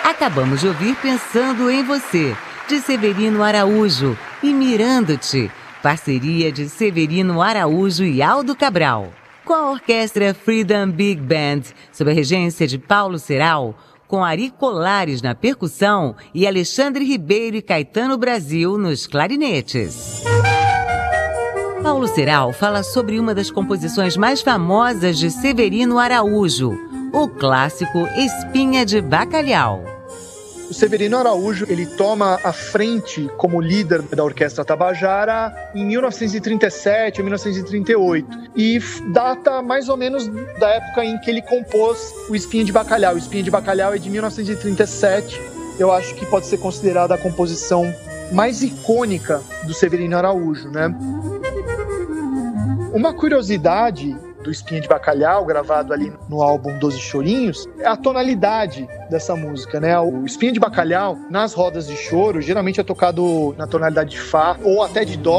Acabamos de ouvir Pensando em Você, de Severino Araújo, e Mirando-te, parceria de Severino Araújo e Aldo Cabral. Com a orquestra Freedom Big Band, sob a regência de Paulo Ceral, com Ari Colares na percussão e Alexandre Ribeiro e Caetano Brasil nos clarinetes. Paulo Ceral fala sobre uma das composições mais famosas de Severino Araújo, o clássico Espinha de Bacalhau. O Severino Araújo, ele toma a frente como líder da Orquestra Tabajara em 1937 ou 1938 e data mais ou menos da época em que ele compôs o Espinha de Bacalhau. O Espinha de Bacalhau é de 1937, eu acho que pode ser considerada a composição mais icônica do Severino Araújo, né? Uma curiosidade do Espinha de Bacalhau, gravado ali no álbum Doze Chorinhos, é a tonalidade dessa música, né? O Espinha de Bacalhau, nas rodas de choro, geralmente é tocado na tonalidade de Fá ou até de Dó.